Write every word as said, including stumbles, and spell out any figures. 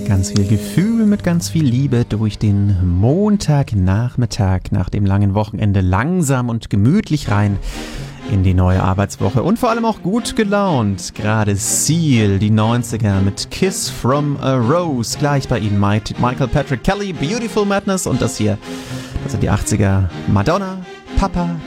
Ganz viel Gefühl mit ganz viel Liebe durch den Montagnachmittag nach dem langen Wochenende langsam und gemütlich rein in die neue Arbeitswoche und vor allem auch gut gelaunt. Gerade Seal, die neunziger mit Kiss from a Rose. Gleich bei Ihnen Michael Patrick Kelly, Beautiful Madness und das hier, das sind die achtziger. Madonna, Papa,